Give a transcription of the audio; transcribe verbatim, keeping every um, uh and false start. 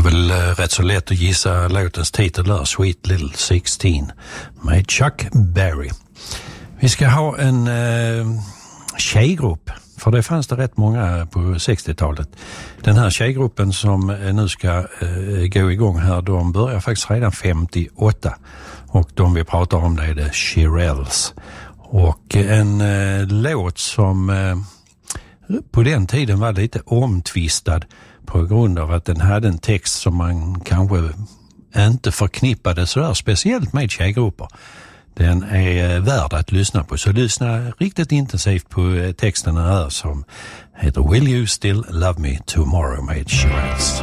väl uh, rätt så lätt att gissa låtens titel där, Sweet Little sexton med Chuck Berry. Vi ska ha en uh, tjejgrupp, för det fanns det rätt många på sextiotalet. Den här tjejgruppen som nu ska uh, gå igång här, de börjar faktiskt redan femtioåtta. Och de vi pratar om det är The Shirelles. Och en uh, låt som uh, på den tiden var lite omtvistad på grund av att den hade en text som man kanske inte förknippade så där speciellt med tjejgrupper. Den är värd att lyssna på, så lyssna riktigt intensivt på texten här som heter Will You Still Love Me Tomorrow med Shirelles.